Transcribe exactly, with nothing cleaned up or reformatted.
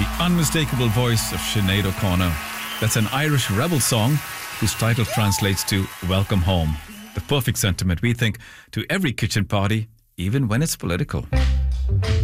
the unmistakable voice of Sinead O'Connor. That's an Irish rebel song whose title translates to Welcome Home. The perfect sentiment, we think, to every kitchen party, even when it's political.